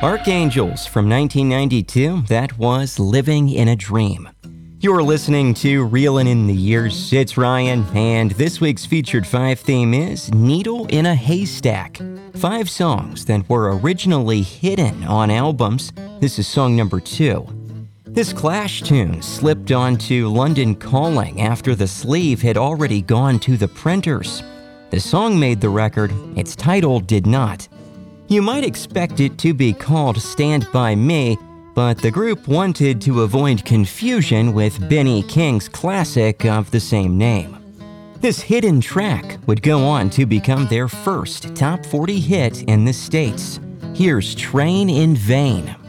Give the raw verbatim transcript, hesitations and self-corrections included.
Archangels from nineteen ninety-two, that was Living in a Dream. You're listening to Reelin' in the Years. It's Ryan, and this week's featured five theme is Needle in a Haystack. Five songs that were originally hidden on albums. This is song number two. This Clash tune slipped onto London Calling after the sleeve had already gone to the printers. The song made the record, its title did not. You might expect it to be called Stand By Me, but the group wanted to avoid confusion with Benny King's classic of the same name. This hidden track would go on to become their first top forty hit in the States. Here's Train in Vain.